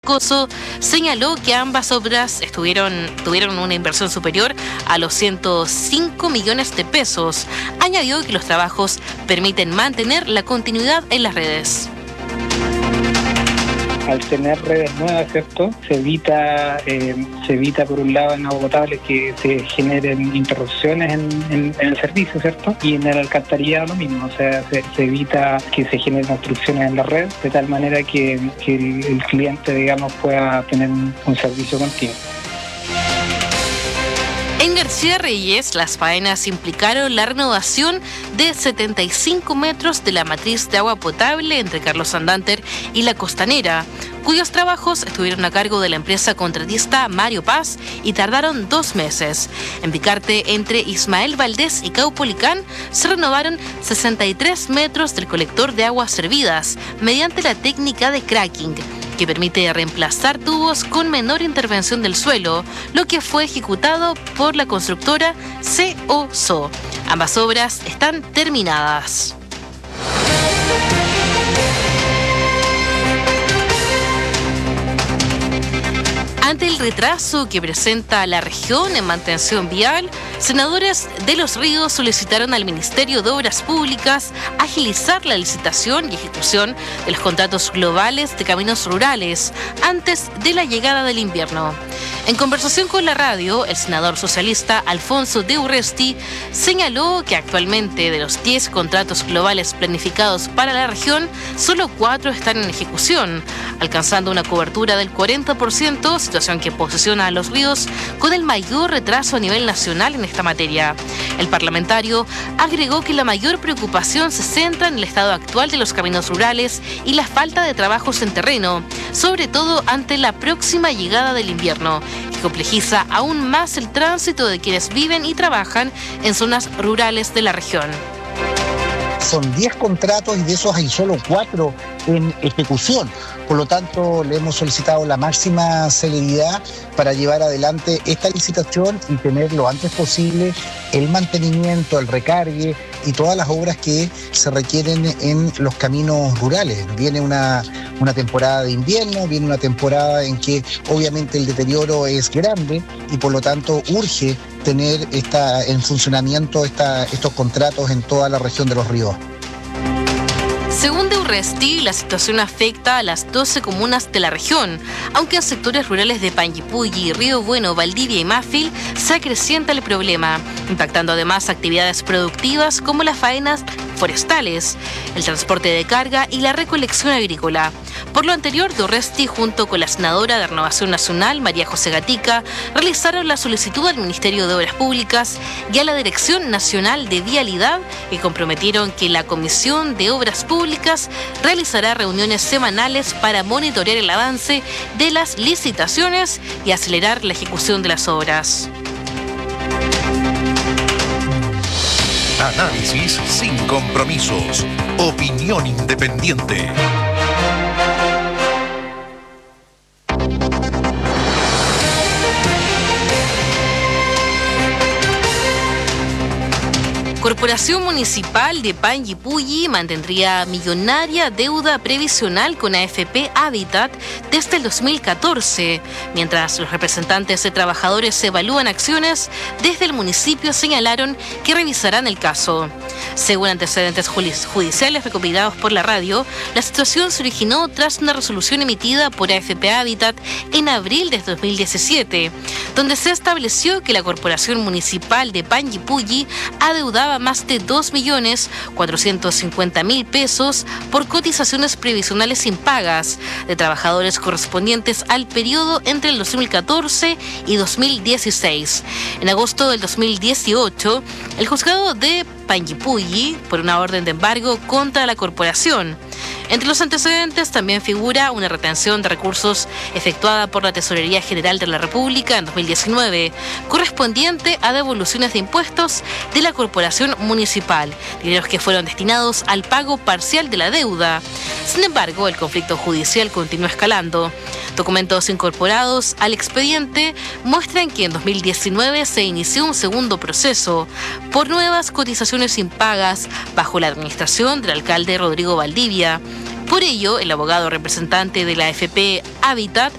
Moscoso señaló que ambas obras tuvieron una inversión superior a los 105 millones de pesos. Añadió que los trabajos permiten mantener la continuidad en las redes. Al tener redes nuevas, ¿cierto? Se evita por un lado en agua potable que se generen interrupciones en el servicio, ¿cierto? Y en el alcantarillado lo mismo, o sea, se evita que se generen obstrucciones en la red, de tal manera que el cliente, digamos, pueda tener un servicio continuo. En García Reyes, las faenas implicaron la renovación de 75 metros de la matriz de agua potable entre Carlos Andanter y La Costanera, cuyos trabajos estuvieron a cargo de la empresa contratista Mario Paz y tardaron 2 meses. En Picarte, entre Ismael Valdés y Caupolicán, se renovaron 63 metros del colector de aguas servidas mediante la técnica de cracking, que permite reemplazar tubos con menor intervención del suelo, lo que fue ejecutado por la constructora COSO. Ambas obras están terminadas. Ante el retraso que presenta la región en mantención vial, senadores de Los Ríos solicitaron al Ministerio de Obras Públicas agilizar la licitación y ejecución de los contratos globales de caminos rurales antes de la llegada del invierno. En conversación con la radio, el senador socialista Alfonso de Urresti señaló que actualmente de los 10 contratos globales planificados para la región, solo 4 están en ejecución, alcanzando una cobertura del 40%, situación que posiciona a Los Ríos con el mayor retraso a nivel nacional en esta materia. El parlamentario agregó que la mayor preocupación se centra en el estado actual de los caminos rurales y la falta de trabajos en terreno, sobre todo ante la próxima llegada del invierno, que complejiza aún más el tránsito de quienes viven y trabajan en zonas rurales de la región. Son 10 contratos y de esos hay solo 4 en ejecución. Por lo tanto, le hemos solicitado la máxima celeridad para llevar adelante esta licitación y tener lo antes posible el mantenimiento, el recargue y todas las obras que se requieren en los caminos rurales. Viene una temporada de invierno, viene una temporada en que obviamente el deterioro es grande y por lo tanto urge tener en funcionamiento estos contratos en toda la región de Los Ríos. Según de Urresti, la situación afecta a las 12 comunas de la región, aunque en sectores rurales de Panguipulli, Río Bueno, Valdivia y Mafil se acrecienta el problema, impactando además actividades productivas como las faenas forestales, el transporte de carga y la recolección agrícola. Por lo anterior, de Urresti, junto con la senadora de Renovación Nacional, María José Gatica, realizaron la solicitud al Ministerio de Obras Públicas y a la Dirección Nacional de Vialidad, que comprometieron que la Comisión de Obras Públicas realizará reuniones semanales para monitorear el avance de las licitaciones y acelerar la ejecución de las obras. Análisis sin compromisos. Opinión independiente. Corporación Municipal de Panguipulli mantendría millonaria deuda previsional con AFP Habitat desde el 2014, mientras los representantes de trabajadores evalúan acciones. Desde el municipio señalaron que revisarán el caso. Según antecedentes judiciales recopilados por la radio, la situación se originó tras una resolución emitida por AFP Habitat en abril de 2017, donde se estableció que la Corporación Municipal de Panguipulli adeudaba más de 2.450.000 pesos por cotizaciones previsionales impagas de trabajadores correspondientes al periodo entre el 2014 y 2016. En agosto del 2018, el juzgado de Panguipulli, por una orden de embargo contra la corporación. Entre los antecedentes también figura una retención de recursos efectuada por la Tesorería General de la República en 2019, correspondiente a devoluciones de impuestos de la corporación municipal, dineros que fueron destinados al pago parcial de la deuda. Sin embargo, el conflicto judicial continúa escalando. Documentos incorporados al expediente muestran que en 2019 se inició un segundo proceso por nuevas cotizaciones impagas bajo la administración del alcalde Rodrigo Valdivia. Por ello, el abogado representante de la AFP Habitat